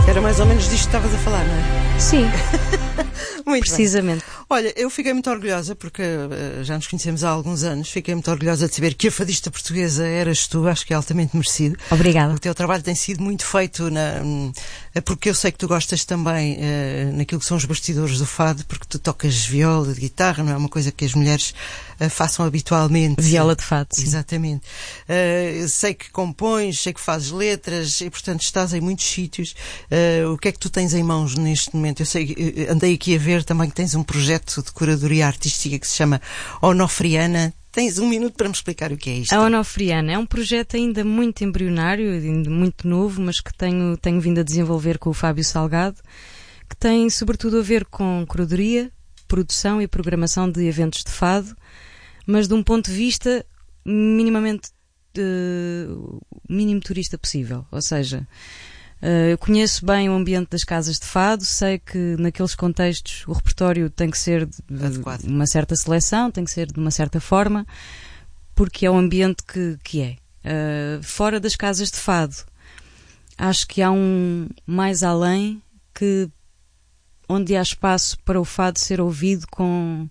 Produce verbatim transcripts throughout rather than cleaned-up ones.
Era mais ou menos disto que estavas a falar, não é? Sim. Muito Precisamente. bem. Olha, eu fiquei muito orgulhosa, porque uh, já nos conhecemos há alguns anos, fiquei muito orgulhosa de saber que a fadista portuguesa eras tu, acho que é altamente merecido. Obrigada. O teu trabalho tem sido muito feito, na, porque eu sei que tu gostas também uh, naquilo que são os bastidores do fado, porque tu tocas viola, de guitarra, não é uma coisa que as mulheres uh, façam habitualmente. Viola de fado, sim. Exatamente. Uh, sei que compões, sei que fazes letras e, portanto, estás em muitos sítios. Uh, o que é que tu tens em mãos neste momento? Eu sei, uh, andei aqui a ver também que tens um projeto de curadoria artística que se chama Onofriana. Tens um minuto para me explicar o que é isto. A Onofriana é um projeto ainda muito embrionário, ainda muito novo, mas que tenho, tenho vindo a desenvolver com o Fábio Salgado, que tem sobretudo a ver com curadoria, produção e programação de eventos de fado, mas de um ponto de vista minimamente uh, mínimo turista possível. Ou seja, uh, eu conheço bem o ambiente das casas de fado, sei que naqueles contextos o repertório tem que ser de, de uma certa seleção, tem que ser de uma certa forma, porque é o ambiente que, que é. Uh, fora das casas de fado, acho que há um mais além, que onde há espaço para o fado ser ouvido com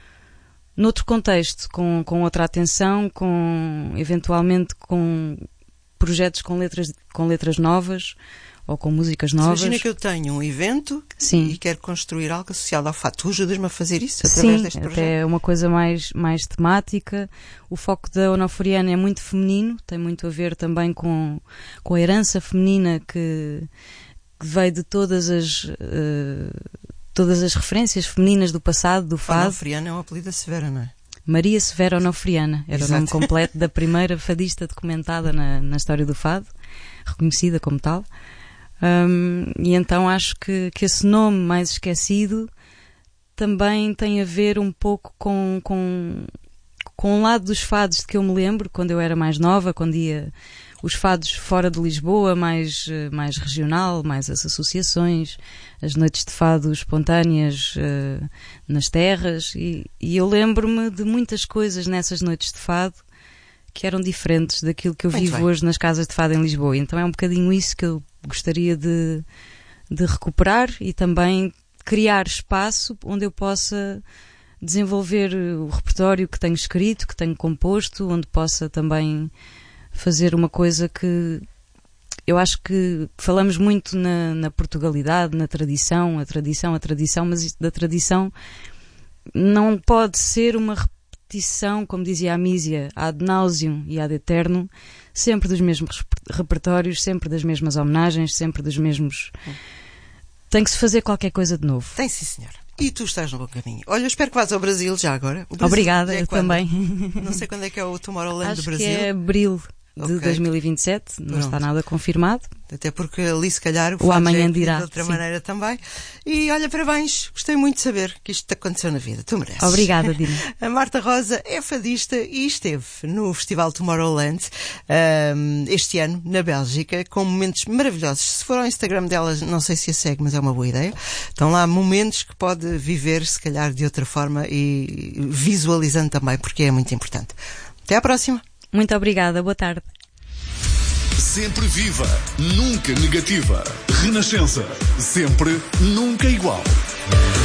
noutro contexto, com, com outra atenção, com eventualmente com projetos com letras, com letras novas ou com músicas novas. Imagina que eu tenho um evento. Sim. E quero construir algo associado ao fado. Tu ajudas-me a fazer isso através Sim, deste projeto? Sim, é uma coisa mais, mais temática. O foco da Onofriana é muito feminino, tem muito a ver também com, com a herança feminina que, que veio de todas as... Uh, todas as referências femininas do passado, do fado. Onofriana é um apelido da Severa, não é? Maria Severa Onofriana. Era Exato. O nome completo da primeira fadista documentada na, na história do fado, reconhecida como tal. Um, e então acho que, que esse nome mais esquecido também tem a ver um pouco com, com, com um lado dos fados de que eu me lembro, quando eu era mais nova, quando ia os fados fora de Lisboa, mais, mais regional, mais as associações, as noites de fado espontâneas uh, nas terras, e, e eu lembro-me de muitas coisas nessas noites de fado que eram diferentes daquilo que eu Muito vivo bem. Hoje nas casas de fado em Lisboa. Então é um bocadinho isso que eu gostaria de, de recuperar e também criar espaço onde eu possa desenvolver o repertório que tenho escrito, que tenho composto, onde possa também fazer uma coisa que eu acho que falamos muito na, na Portugalidade, na tradição, a tradição, a tradição, mas isto da tradição não pode ser uma repetição, como dizia a Mísia, ad nauseam e ad eternum, sempre dos mesmos repertórios, sempre das mesmas homenagens, sempre dos mesmos... Tem que se fazer qualquer coisa de novo. Tem, sim, senhora. E tu estás no bom caminho. Olha, eu espero que vás ao Brasil já agora. O Brasil Obrigada, é eu quando? também. Não sei quando é que é o Tomorrowland Acho do Brasil. Acho que é abril de okay. dois mil e vinte e sete, não Pronto. Está nada confirmado. Até porque ali se calhar o, o amanhã é dirá de outra sim. maneira também. E olha, parabéns, gostei muito de saber que isto te aconteceu na vida, tu mereces. Obrigada, Dina. A Marta Rosa é fadista e esteve no Festival Tomorrowland um, este ano, na Bélgica, com momentos maravilhosos. Se for ao Instagram dela, não sei se a segue, mas é uma boa ideia. Estão lá momentos que pode viver, se calhar, de outra forma e visualizando também, porque é muito importante. Até à próxima. Muito obrigada, boa tarde. Sempre viva, nunca negativa. Renascença, sempre, nunca igual.